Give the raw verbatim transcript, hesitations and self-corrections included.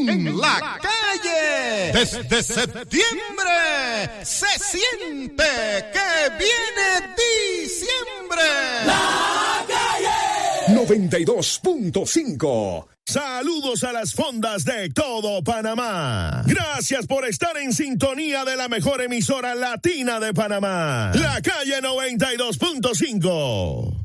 en la calle. Desde septiembre se siente que viene diciembre. La calle noventa y dos punto cinco. Saludos a las fondas de todo Panamá. Gracias por estar en sintonía de la mejor emisora latina de Panamá. La calle noventa y dos punto cinco.